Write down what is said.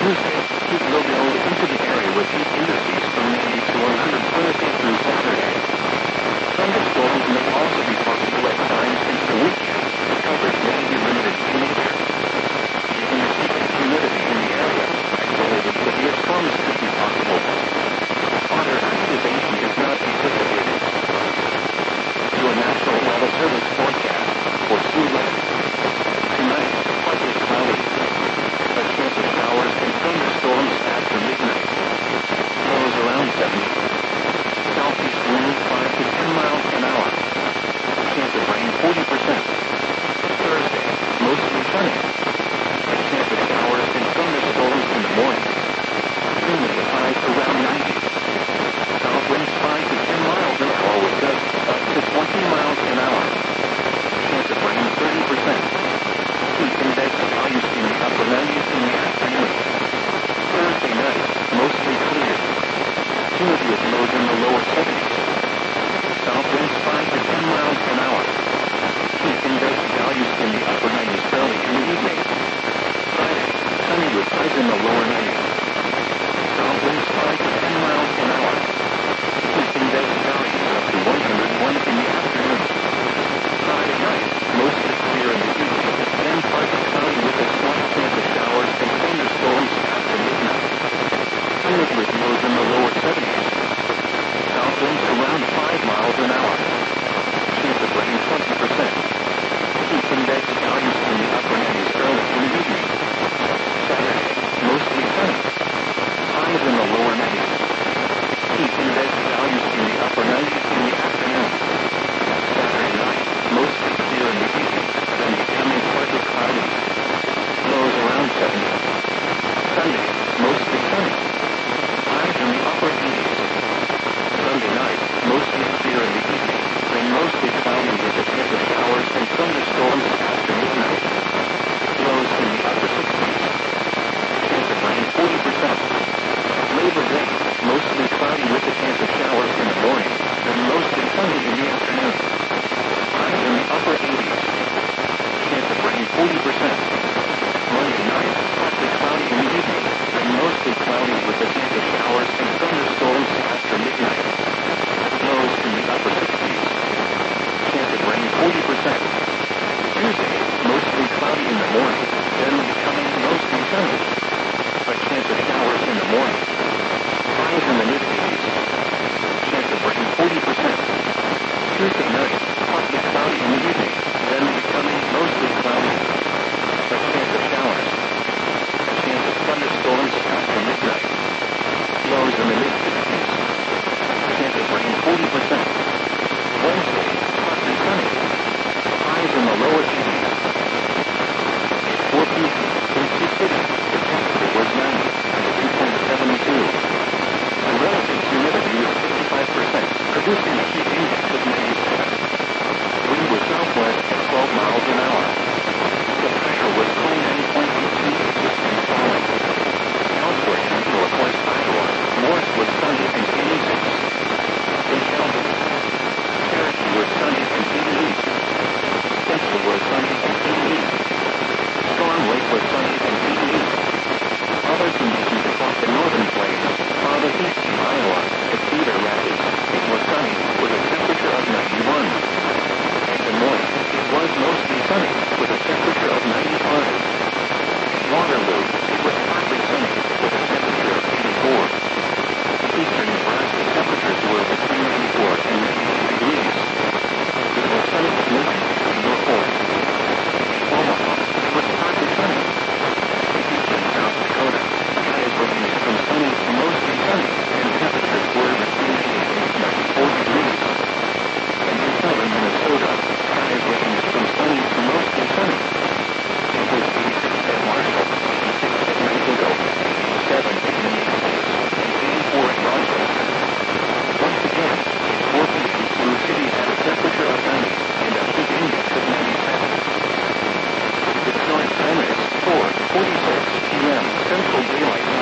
Tuesday, heat will build into the area with heat indices from 90 to 100 Thursday through Saturday. Thunderstorms may also be possible at times into the weekend. Coverage may be limited in nature. Given the heat and humidity in the area, isolated severe storms could be possible. Water activation is not anticipated. Your National Weather Service forecast for Sioux Lake. Tonight, partly cloudy. A chance of showers and thunderstorms after midnight. Lows around 70. Southeast winds 5 to 10 miles an hour. Chance of rain 40%. Thursday, mostly sunny. A chance of showers and thunderstorms in the morning. Humidity highs around 90. South winds 5 to 10 miles an hour with gusts up to 20 miles an hour. Chance of rain 30%. Heat index values in the upper 90s in the afternoon. Thursday night, mostly clear. Humidity with lows in the lower 70s. South winds 5 to 10 miles an hour. Heat index values in the upper 90s early in the evening. Friday, sunny with highs in the lower 90s. South winds 5 to 10 miles an hour. Heat index values up to 101 in the afternoon. Friday night, mostly clear in the evening, then partly cloudy with a slight chance of showers and thunderstorms after midnight. Humid with lows in the lower 70s. South winds around 5 miles an hour. Chance of rain 20%. Heat index values in the upper 90s early in the evening. Saturday, mostly sunny. Highs in the lower 90s. Heat index values in the upper 90s in the afternoon. Saturday night, mostly clear in the evening, then becoming partly cloudy. Lows around 70. Sunday, mostly sunny. Highs in the upper 80s. Sunday night, mostly clear in the evening, then mostly cloudy with a chance of showers and thunderstorms after midnight. Lows in the upper 60s. Chance of rain 40%. Labor Day, mostly cloudy with a chance of showers in the morning, then mostly sunny in the afternoon. Highs in the upper 80s. Chance of rain 40%. Monday night, partly cloudy in the evening, then mostly cloudy with a chance of showers and thunderstorms after midnight. Lows in the upper 60s. Chance of rain 40%. Tuesday, mostly cloudy in the morning, then becoming mostly sunny. A chance of showers in the morning. Highs in the mid-80s. Chance of rain 40%. Tuesday night, partly cloudy in the evening, then becoming mostly cloudy. A chance of showers. A chance of thunderstorms after midnight. Lows in the mid-60s. Chance of rain 40%. Wednesday, partly sunny. Highs in the lower 80s. At 4 p.m. in Sioux City, the temperature was 90 and a dew point 72. The relative humidity was 55%, producing a heat index of 97. Wind was southwest at 12 miles an hour. The pressure was 29.82 inches and falling. Elsewhere in northwest Iowa, Morris was sunny and 86. In Calgary, Cherokee was sunny and 88. Spencer was sunny and 88. Storm Lake was sunny and 88. Other conditions across the northern plains, farther east in Iowa, at Cedar Rapids, it was sunny, with a temperature of 91. In Des Moines, it was mostly sunny, with a temperature of 95. At Waterloo, it was partly sunny, with a temperature of 84. In eastern Nebraska, temperatures were between 94 and 92 degrees. It was sunny at Lincoln, in North Fort. In Omaha, it was partly sunny. In eastern South Dakota, highs ranged from sunny to mostly sunny, and temperatures were between 88 and 94 degrees. And in southern Minnesota, highs ranged from sunny to mostly sunny. It was 86 at Marshall, 86 at Mankato, 87 at Minneapolis, and 84 at Rochester. Once again, at 4 p.m. Sioux City had a temperature of 90 and a heat index of 97. The current time is 4:46 p.m. Central Daylight